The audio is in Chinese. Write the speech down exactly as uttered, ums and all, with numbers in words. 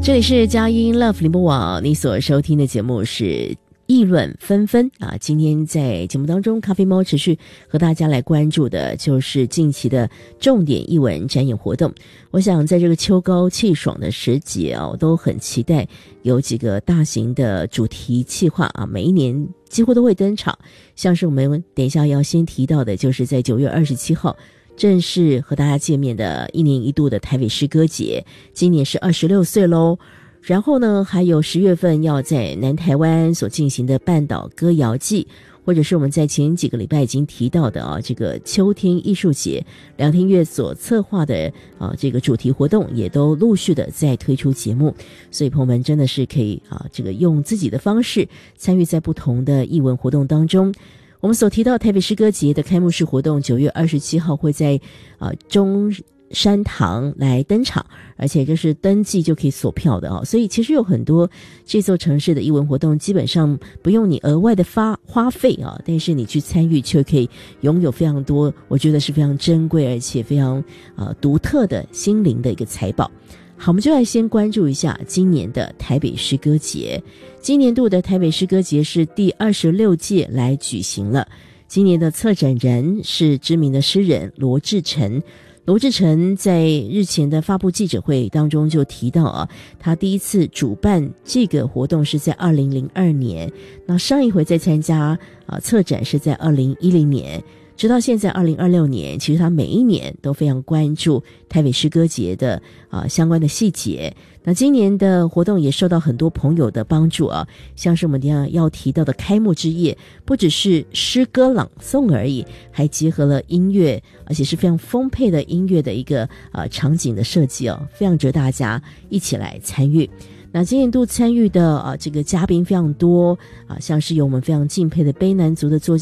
这里是佳音 Love 联播网，你所收听的节目是议论纷纷啊。今天在节目当中，咖啡猫持续和大家来关注的就是近期的重点艺文展演活动。我想在这个秋高气爽的时节啊，我都很期待有几个大型的主题企划啊，每一年几乎都会登场。像是我们等一下要先提到的，就是在九月二十七号正式和大家见面的一年一度的台北诗歌节，今年是二十六岁咯。然后呢，还有十月份要在南台湾所进行的半岛歌谣季，或者是我们在前几个礼拜已经提到的啊，这个秋天艺术节，两厅院所策划的啊这个主题活动也都陆续的在推出节目，所以朋友们真的是可以啊这个用自己的方式参与在不同的艺文活动当中。我们所提到台北诗歌节的开幕式活动，九月二十七号会在啊中山堂来登场，而且这是登记就可以锁票的啊，所以其实有很多这座城市的艺文活动，基本上不用你额外的发花费啊，但是你去参与却可以拥有非常多，我觉得是非常珍贵而且非常呃独特的心灵的一个财宝。好，我们就来先关注一下今年的台北诗歌节。今年度的台北诗歌节是第二十六届来举行了。今年的策展人是知名的诗人罗志诚。罗志诚在日前的发布记者会当中就提到啊，他第一次主办这个活动是在二零零二年，那上一回在参加啊策展是在二零一零年。直到现在二零二六年，其实他每一年都非常关注台北诗歌节的啊相关的细节。那今年的活动也受到很多朋友的帮助啊，像是我们要要提到的开幕之夜，不只是诗歌朗诵而已，还结合了音乐，而且是非常丰沛的音乐的一个啊场景的设计哦，非常值得大家一起来参与。那今年度参与的啊这个嘉宾非常多啊，像是有我们非常敬佩的卑南族的作